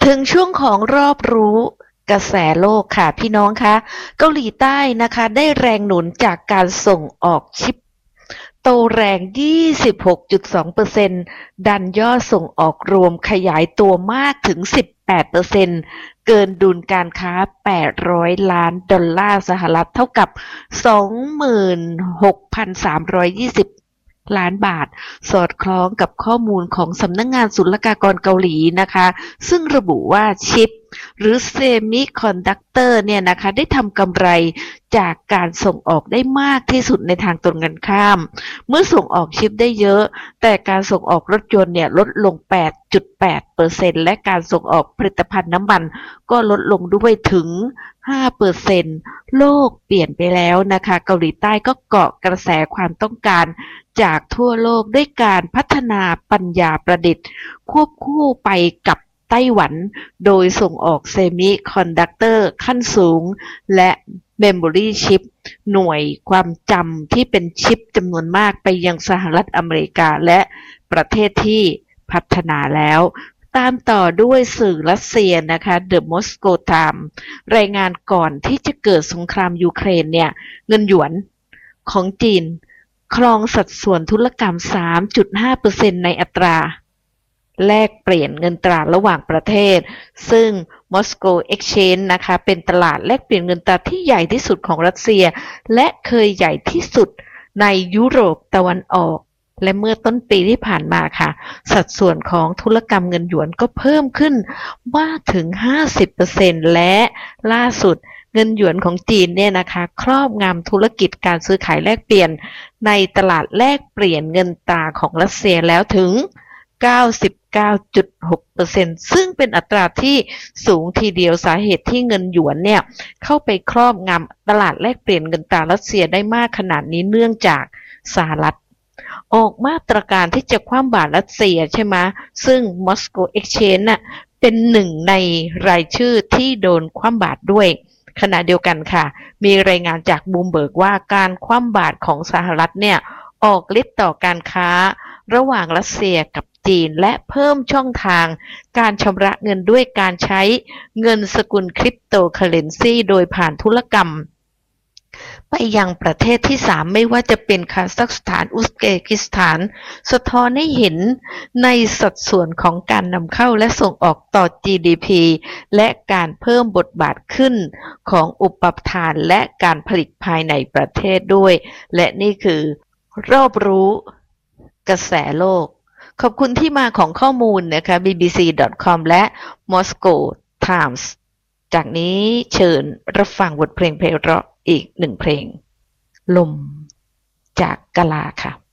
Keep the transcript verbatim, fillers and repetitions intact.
ถึงช่วงของรอบรู้กระแสโลกค่ะพี่น้องคะเกาหลีใต้นะคะได้แรงหนุนจากการส่งออกชิปโตแรง ยี่สิบหกจุดสองเปอร์เซ็นต์ ดันยอดส่งออกรวมขยายตัวมากถึง สิบแปดเปอร์เซ็นต์ เกินดุลการค้า แปดร้อย ล้านดอลลาร์สหรัฐเท่ากับ สองหมื่นหกพันสามร้อยยี่สิบ ล้านบาทสอดคล้องกับข้อมูลของสำนักงานศุลกากรเกาหลีนะคะซึ่งระบุว่าชิปหรือเซมิคอนดักเตอร์เนี่ยนะคะได้ทำกำไรจากการส่งออกได้มากที่สุดในทางตรงกันข้ามเมื่อส่งออกชิปได้เยอะแต่การส่งออกรถยนต์เนี่ยลดลง แปดจุดแปดเปอร์เซ็นต์ และการส่งออกผลิตภัณฑ์น้ำมันก็ลดลงด้วยถึง ห้าเปอร์เซ็นต์ โลกเปลี่ยนไปแล้วนะคะเกาหลีใต้ก็เกาะกระแสความต้องการจากทั่วโลกด้วยการพัฒนาปัญญาประดิษฐ์ควบคู่ไปกับไต้หวันโดยส่งออกเซมิคอนดักเตอร์ขั้นสูงและเมมโมรี่ชิปหน่วยความจำที่เป็นชิปจำนวนมากไปยังสหรัฐอเมริกาและประเทศที่พัฒนาแล้วตามต่อด้วยสื่อรัสเซียนะคะ The Moscow Times รายงานก่อนที่จะเกิดสงครามยูเครนเนี่ยเงินหยวนของจีนครองสัดส่วนธุรกรรม สามจุดห้าเปอร์เซ็นต์ ในอัตราแลกเปลี่ยนเงินตราระหว่างประเทศซึ่ง Moscow Exchange นะคะเป็นตลาดแลกเปลี่ยนเงินตราที่ใหญ่ที่สุดของรัสเซียและเคยใหญ่ที่สุดในยุโรปตะวันออกและเมื่อต้นปีที่ผ่านมาค่ะสัดส่วนของธุรกรรมเงินหยวนก็เพิ่มขึ้นมากถึง ห้าสิบเปอร์เซ็นต์ และล่าสุดเงินหยวนของจีนเนี่ยนะคะครอบงำธุรกิจการซื้อขายแลกเปลี่ยนในตลาดแลกเปลี่ยนเงินตราของรัสเซียแล้วถึง เก้าสิบเก้าจุดหกเปอร์เซ็นต์ ซึ่งเป็นอัตราที่สูงทีเดียวสาเหตุที่เงินหยวนเนี่ยเข้าไปครอบงำตลาดแลกเปลี่ยนเงินตรารัสเซียได้มากขนาดนี้เนื่องจากสหรัฐออกมาตรการที่จะคว่ำบาตรรัสเซียใช่ไหมซึ่ง Moscow Exchange น่ะเป็นหนึ่งในรายชื่อที่โดนคว่ำบาตรด้วยขณะเดียวกันค่ะมีรายงานจากบูมเบิร์กว่าการคว่ำบาตรของสหรัฐเนี่ยออกฤทธิ์ต่อการค้าระหว่างรัสเซียกับจีนและเพิ่มช่องทางการชำระเงินด้วยการใช้เงินสกุลคริปโตเคอเรนซีโดยผ่านธุรกรรมไปยังประเทศที่สามไม่ว่าจะเป็นคาซัคสถานอุซเบกิสถานสะท้อนให้เห็นในสัดส่วนของการนำเข้าและส่งออกต่อ จี ดี พี และการเพิ่มบทบาทขึ้นของอุปทานและการผลิตภายในประเทศด้วยและนี่คือรอบรู้กระแสโลกขอบคุณที่มาของข้อมูลนะคะ บี บี ซี ดอท คอม และ Moscow Times จากนี้เชิญรับฟังบทเพลงไพเราะอีกหนึ่งเพลงลมจากกะลาค่ะ